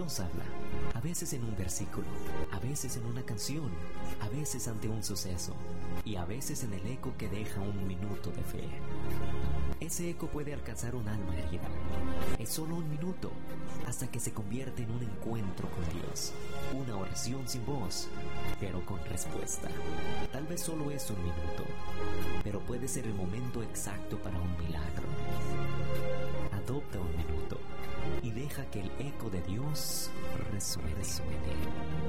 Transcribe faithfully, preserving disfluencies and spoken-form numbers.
Dios habla, a veces en un versículo, a veces en una canción, a veces ante un suceso y a veces en el eco que deja un minuto de fe. Ese eco puede alcanzar un alma herida. Es solo un minuto hasta que se convierte en un encuentro con Dios, una oración sin voz, pero con respuesta. Tal vez solo es un minuto, pero puede ser el momento exacto para un milagro. Adopta un minuto y deja que el eco de Dios resuene.